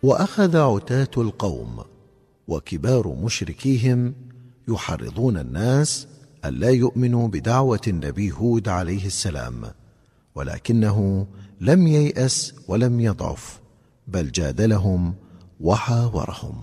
وأخذ عتاة القوم وكبار مشركيهم يحرضون الناس ألا يؤمنوا بدعوة النبي هود عليه السلام، ولكنه لم ييأس ولم يضعف، بل جادلهم وحاورهم.